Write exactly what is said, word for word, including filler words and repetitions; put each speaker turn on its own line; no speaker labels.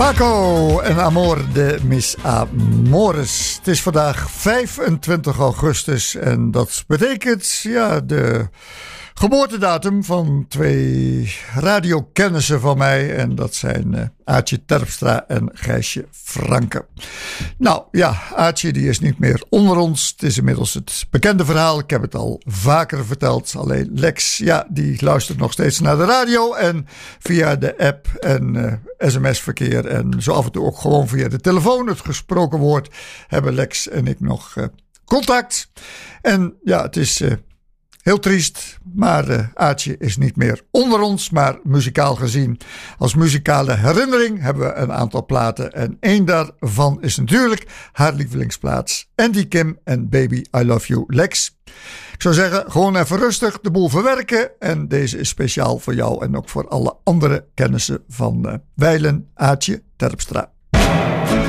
Paco en Amor de mis amores. Het is vandaag vijfentwintig augustus en dat betekent ja, de geboortedatum van twee radiokennissen van mij. En dat zijn uh, Aartje Terpstra en Gijsje Franke. Nou ja, Aartje die is niet meer onder ons. Het is inmiddels het bekende verhaal. Ik heb het al vaker verteld. Alleen Lex, ja, die luistert nog steeds naar de radio. En via de app en uh, sms-verkeer. En zo af en toe ook gewoon via de telefoon. Het gesproken woord hebben Lex en ik nog uh, contact. En ja, het is... Uh, Heel triest, maar uh, Aartje is niet meer onder ons, maar muzikaal gezien. Als muzikale herinnering hebben we een aantal platen en één daarvan is natuurlijk haar lievelingsplaats. Andy Kim en Baby I Love You Lex. Ik zou zeggen, gewoon even rustig de boel verwerken en deze is speciaal voor jou en ook voor alle andere kennissen van uh, Wijlen Aartje Terpstra.